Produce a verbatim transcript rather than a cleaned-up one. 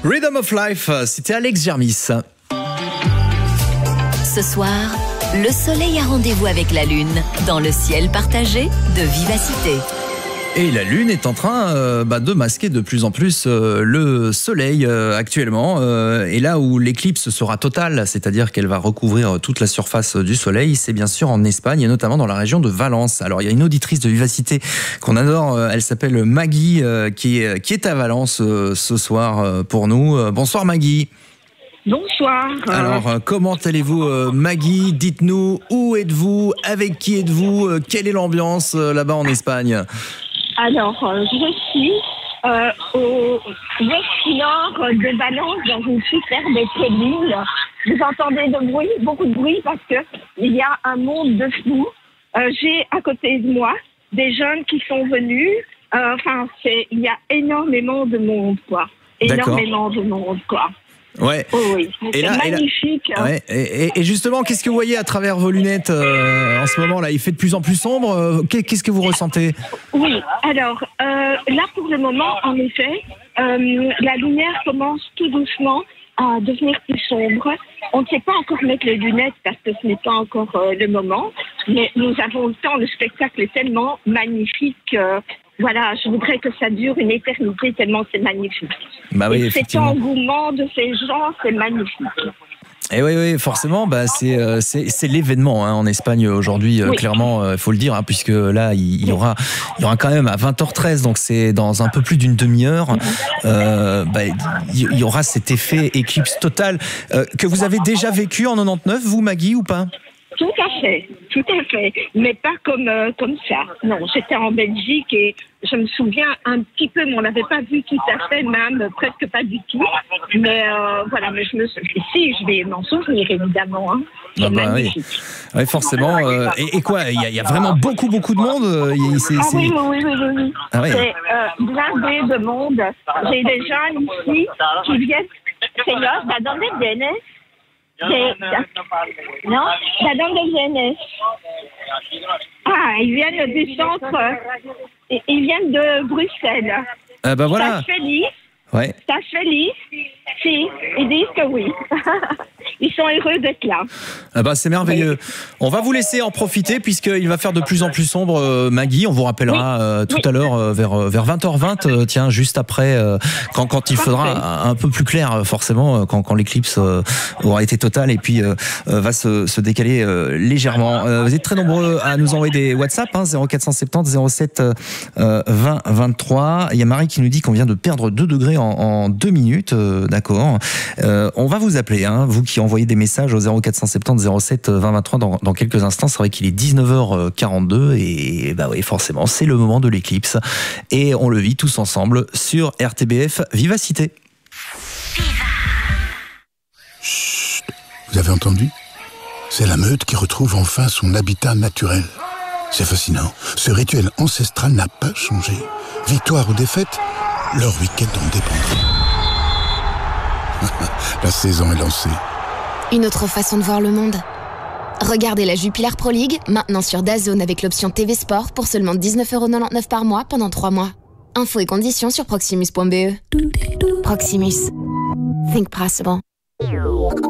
Rhythm of Life, c'était Alex Germis. Ce soir, le soleil a rendez-vous avec la lune dans le ciel partagé de Vivacité. Et la Lune est en train euh, bah, de masquer de plus en plus euh, le Soleil euh, actuellement. Euh, et là où l'éclipse sera totale, c'est-à-dire qu'elle va recouvrir toute la surface du Soleil, c'est bien sûr en Espagne et notamment dans la région de Valence. Alors il y a une auditrice de Vivacité qu'on adore, euh, elle s'appelle Maggie, euh, qui, est, qui est à Valence euh, ce soir euh, pour nous. Euh, bonsoir Maggie. Bonsoir. Alors, euh, comment allez-vous euh, Maggie? Dites-nous, où êtes-vous? Avec qui êtes-vous? euh, Quelle est l'ambiance euh, là-bas en Espagne? Alors, euh, je suis euh, au west-nord de Valence, dans une superbe colline. Vous entendez de bruit, beaucoup de bruit, parce que il y a un monde de fous. Euh, j'ai à côté de moi des jeunes qui sont venus. Euh, enfin, c'est, il y a énormément de monde, quoi. Énormément de monde, quoi. Ouais. Oh oui, et c'est là, magnifique. Et, là, ouais. et, et, et justement, qu'est-ce que vous voyez à travers vos lunettes euh, en ce moment-là? Il fait de plus en plus sombre. Qu'est-ce que vous ressentez? Oui, alors euh, là pour le moment, en effet, euh, la lumière commence tout doucement à devenir plus sombre. On ne sait pas encore mettre les lunettes parce que ce n'est pas encore euh, le moment, mais nous avons le temps. Le spectacle est tellement magnifique. Euh, Voilà, je voudrais que ça dure une éternité tellement c'est magnifique. Bah oui, et cet engouement de ces gens, c'est magnifique. Et oui, oui, forcément, bah c'est euh, c'est, c'est l'événement hein, en Espagne aujourd'hui, euh, oui. Clairement, il euh, faut le dire, hein, puisque là, il, il y aura, il y aura quand même à vingt heures treize, donc c'est dans un peu plus d'une demi-heure, euh, bah, il y aura cet effet éclipse totale euh, que vous avez déjà vécu en quatre-vingt-dix-neuf, vous, Maggie, ou pas? Tout à fait, tout à fait, mais pas comme euh, comme ça. Non, j'étais en Belgique et je me souviens un petit peu, mais on l'avait pas vu tout à fait, même presque pas du tout. Mais euh, voilà, mais je me suis si, je vais m'en souvenir évidemment. Hein. C'est ah bah magnifique. Oui, ouais, forcément. Euh, et, et quoi, il y, y a vraiment beaucoup, beaucoup de monde. Y, c'est, ah c'est... oui, oui, oui, oui, oui. Ah, ouais. C'est euh, blindé de monde. J'ai des gens ici qui viennent. C'est là, bah, dans les D N S. C'est... Non, la dame de jeunesse. Ah, ils viennent du centre. Ils viennent de Bruxelles. Ah bah voilà. Ça se fait lisse. Ouais. Ça se fait lisse. Si, ils disent que oui. Ils sont heureux d'être là. Ah bah c'est merveilleux. Oui. On va vous laisser en profiter puisqu'il va faire de plus en plus sombre, euh, Maggie. On vous rappellera oui. euh, tout oui. à l'heure euh, vers, vers vingt heures vingt, euh, tiens, juste après, euh, quand, quand il Parfait. faudra un, un peu plus clair, forcément, quand, quand l'éclipse euh, aura été totale et puis euh, va se, se décaler euh, légèrement. Euh, vous êtes très nombreux à nous envoyer des WhatsApp, hein, zéro quatre cent soixante-dix zéro sept vingt vingt-trois. Il y a Marie qui nous dit qu'on vient de perdre deux degrés en, en deux minutes. Euh, d'accord. Euh, on va vous appeler, hein, vous qui envoyez des messages au zéro quatre cent soixante-dix zéro sept vingt vingt-trois dans, dans quelques instants. C'est vrai qu'il est dix-neuf heures quarante-deux et bah oui, forcément, c'est le moment de l'éclipse et on le vit tous ensemble sur R T B F Vivacité. Chut, vous avez entendu? C'est la meute qui retrouve enfin son habitat naturel. C'est fascinant. Ce rituel ancestral n'a pas changé. Victoire ou défaite, leur week-end en dépendra. La saison est lancée. Une autre façon de voir le monde. Regardez la Jupiler Pro League, maintenant sur DAZN avec l'option T V Sport pour seulement dix-neuf euros quatre-vingt-dix-neuf par mois pendant trois mois. Infos et conditions sur proximus point b e. Proximus. Think possible.